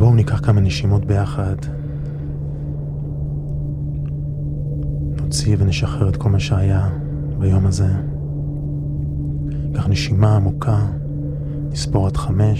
בואו ניקח כמה נשימות ביחד. נוציא ונשחרר את כל מה שהיה ביום הזה. קח נשימה עמוקה, נספור עד 5,